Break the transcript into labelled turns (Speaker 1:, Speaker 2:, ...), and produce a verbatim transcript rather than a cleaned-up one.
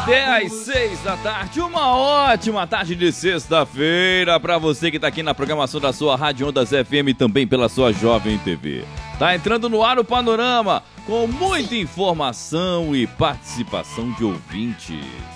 Speaker 1: Até às seis da tarde, uma ótima tarde de sexta-feira para você que tá aqui na programação da sua Rádio Ondas F M e também pela sua Jovem T V. Tá entrando no ar o Panorama com muita informação e participação de ouvintes.